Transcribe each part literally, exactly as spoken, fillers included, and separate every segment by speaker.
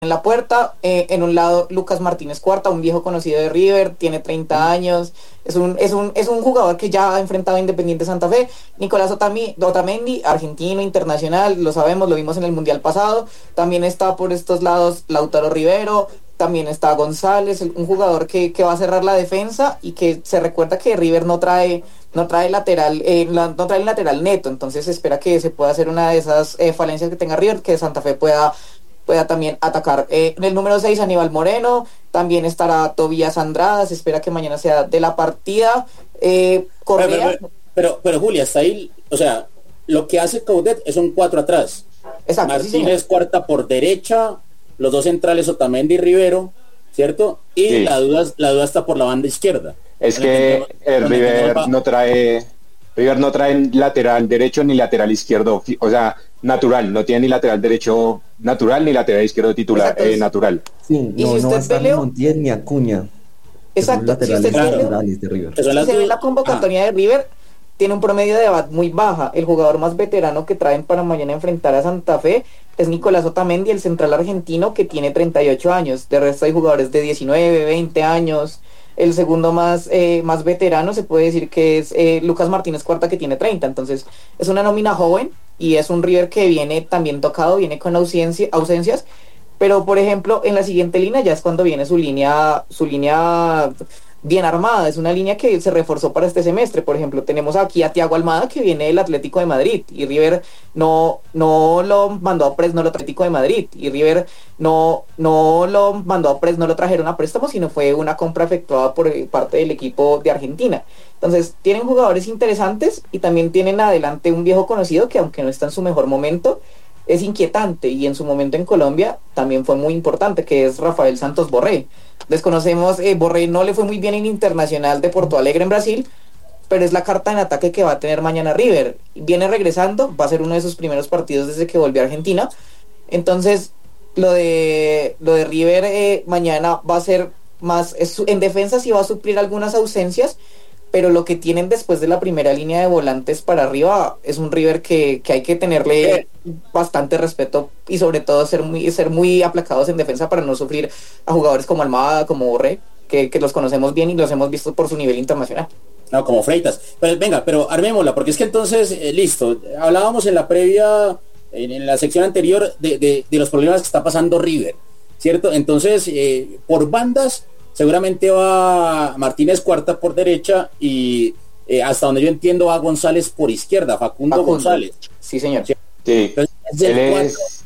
Speaker 1: en la puerta, eh, en un lado Lucas Martínez Cuarta, un viejo conocido de River, tiene treinta años, es un, es un, es un jugador que ya ha enfrentado a Independiente Santa Fe. Nicolás Otami, Otamendi, argentino, internacional, lo sabemos, lo vimos en el Mundial pasado. También está por estos lados Lautaro Rivero, también está González, un jugador que, que va a cerrar la defensa, y que se recuerda que River no trae no trae lateral eh, la, no trae lateral neto, entonces se espera que se pueda hacer una de esas eh, falencias que tenga River, que Santa Fe pueda pueda también atacar. Eh, en el número seis, Aníbal Moreno, también estará Tobías Andrada, se espera que mañana sea de la partida. Eh, Correa.
Speaker 2: Pero, pero, pero, pero Julia, está ahí, o sea, lo que hace Coudet es un cuatro atrás.
Speaker 1: Exacto,
Speaker 2: Martínez
Speaker 1: sí,
Speaker 2: Cuarta por derecha, los dos centrales Otamendi y Rivero, ¿cierto? Y
Speaker 3: Sí.
Speaker 2: la duda la duda está por la banda izquierda.
Speaker 3: Es
Speaker 2: Donde
Speaker 3: que
Speaker 2: tendremos-
Speaker 3: el
Speaker 2: donde
Speaker 3: River
Speaker 2: tendremos-
Speaker 3: no trae River no trae lateral derecho ni lateral izquierdo, fi- o sea, natural, no tiene ni lateral derecho natural ni lateral izquierdo titular
Speaker 1: Exacto,
Speaker 3: eh,
Speaker 1: es-
Speaker 3: natural.
Speaker 4: Sí,
Speaker 1: Y
Speaker 4: no,
Speaker 1: si
Speaker 4: no va a
Speaker 1: usted
Speaker 4: estar
Speaker 1: ve,
Speaker 4: ni
Speaker 1: Leo-
Speaker 4: Montiel ni Acuña, que son
Speaker 1: Exacto, si usted
Speaker 4: laterales
Speaker 2: ve, Leo-
Speaker 4: naturales de River.
Speaker 2: que son
Speaker 1: Si
Speaker 2: las
Speaker 1: se ve
Speaker 2: dudas-
Speaker 1: la convocatoria de River, tiene un promedio de edad muy baja. El jugador más veterano que traen para mañana enfrentar a Santa Fe es Nicolás Otamendi, el central argentino, que tiene treinta y ocho años. De resto hay jugadores de diecinueve, veinte años. El segundo más, eh, más veterano se puede decir que es eh, Lucas Martínez Cuarta, que tiene treinta. Entonces es una nómina joven, y es un River que viene también tocado, viene con ausencia, ausencias. Pero por ejemplo, en la siguiente línea ya es cuando viene su línea, su línea bien armada. Es una línea que se reforzó para este semestre. Por ejemplo, tenemos aquí a Thiago Almada, que viene del Atlético de Madrid, y River no, no lo mandó a préstamo, no lo Atlético de Madrid, y River no, no lo mandó a préstamo, no lo trajeron a préstamo, sino fue una compra efectuada por parte del equipo de Argentina. Entonces, tienen jugadores interesantes, y también tienen adelante un viejo conocido que, aunque no está en su mejor momento, es inquietante, y en su momento en Colombia también fue muy importante, que es Rafael Santos Borré. Desconocemos, eh, Borré no le fue muy bien en Internacional de Porto Alegre en Brasil, pero es la carta en ataque que va a tener mañana River. Viene regresando, va a ser uno de sus primeros partidos desde que volvió a Argentina. Entonces, lo de lo de River eh, mañana va a ser más, es, en defensa sí va a suplir algunas ausencias, pero lo que tienen después de la primera línea de volantes para arriba es un River que, que hay que tenerle bastante respeto, y sobre todo ser muy ser muy aplacados en defensa para no sufrir a jugadores como Almada, como Borré, que, que los conocemos bien y los hemos visto por su nivel internacional.
Speaker 2: No, como Freitas. Pero venga, pero armémosla, porque es que entonces, eh, listo, hablábamos en la previa, en, en la sección anterior, de, de, de los problemas que está pasando River, ¿cierto? Entonces, eh, por bandas, seguramente va Martínez Cuarta por derecha, y eh, hasta donde yo entiendo va González por izquierda, Facundo,
Speaker 1: Facundo.
Speaker 2: González.
Speaker 1: Sí, señor.
Speaker 3: Sí,
Speaker 2: Entonces, es
Speaker 3: él
Speaker 2: el cuatro,
Speaker 3: es,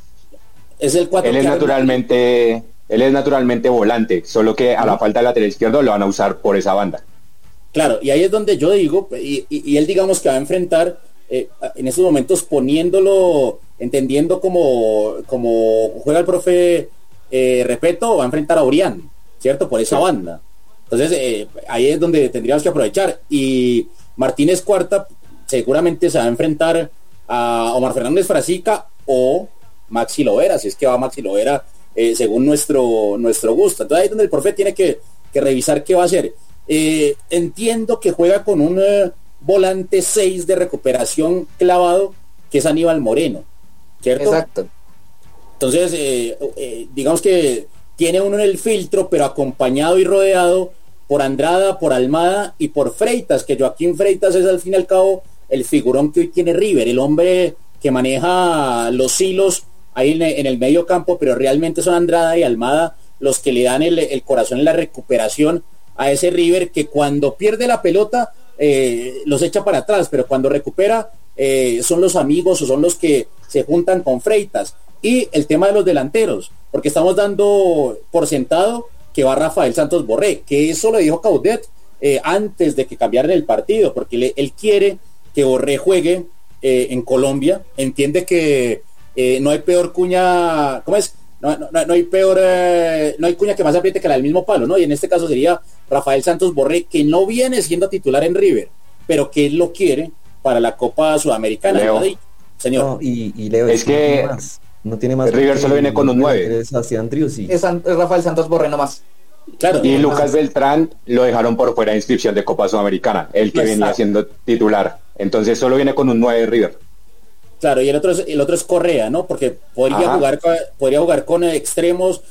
Speaker 2: es el cuatro
Speaker 3: él es
Speaker 2: que arma-
Speaker 3: naturalmente él es naturalmente volante, solo que a la falta de lateral izquierdo lo van a usar por esa banda.
Speaker 2: Claro, y ahí es donde yo digo, y, y, y él digamos que va a enfrentar eh, en estos momentos, poniéndolo, entendiendo como, como juega el profe eh, Repeto, va a enfrentar a Orián, ¿cierto? Por esa
Speaker 3: Sí.
Speaker 2: banda. Entonces eh, ahí es donde tendríamos que aprovechar. Y Martínez Cuarta seguramente se va a enfrentar a Omar Fernández Frasica o Maxi Lovera, si es que va Maxi Lovera, eh, según nuestro, nuestro gusto. Entonces ahí es donde el profe tiene que, que revisar qué va a hacer. Eh, entiendo que juega con un eh, volante seis de recuperación clavado, que es Aníbal Moreno, ¿cierto?
Speaker 1: Exacto.
Speaker 2: Entonces, eh, eh, digamos que tiene uno en el filtro, pero acompañado y rodeado por Andrada, por Almada y por Freitas, que Joaquín Freitas es al fin y al cabo el figurón que hoy tiene River, el hombre que maneja los hilos ahí en, en el medio campo, pero realmente son Andrada y Almada los que le dan el, el corazón en la recuperación a ese River, que cuando pierde la pelota eh, los echa para atrás, pero cuando recupera eh, son los amigos o son los que se juntan con Freitas. Y el tema de los delanteros, porque estamos dando por sentado que va Rafael Santos Borré, que eso lo dijo Coudet eh, antes de que cambiaran el partido, porque le, él quiere que Borré juegue eh, en Colombia, entiende que eh, no hay peor cuña, ¿cómo es? No, no, no hay peor, eh, no hay cuña que más apriete que la del mismo palo, ¿no? Y en este caso sería Rafael Santos Borré, que no viene siendo titular en River, pero que él lo quiere para la Copa Sudamericana.
Speaker 3: Leo.
Speaker 2: ¿No? Señor.
Speaker 4: No, y, y Leo,
Speaker 3: Es
Speaker 4: no
Speaker 3: que
Speaker 4: tiene más. No tiene más.
Speaker 3: River
Speaker 4: porque
Speaker 3: solo viene con un nueve.
Speaker 4: Es Sebastián Driussi.
Speaker 1: Es, An- es Rafael Santos Borré nomás.
Speaker 2: Claro.
Speaker 3: Y Lucas Beltrán lo dejaron por fuera de inscripción de Copa Sudamericana, el que
Speaker 2: No
Speaker 3: venía
Speaker 2: está.
Speaker 3: siendo titular. Entonces solo viene con un nueve de River.
Speaker 2: Claro, y el otro es, el otro es Correa, ¿no? Porque podría
Speaker 3: Ajá.
Speaker 2: jugar con- podría jugar con extremos